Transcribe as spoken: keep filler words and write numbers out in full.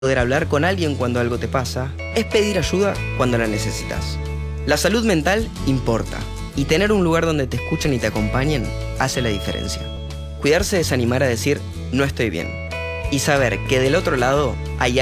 poder hablar con alguien cuando algo te pasa, es pedir ayuda cuando la necesitas. La salud mental importa, y tener un lugar donde te escuchen y te acompañen hace la diferencia. Cuidarse es animar a decir, no estoy bien, y saber que del otro lado hay alguien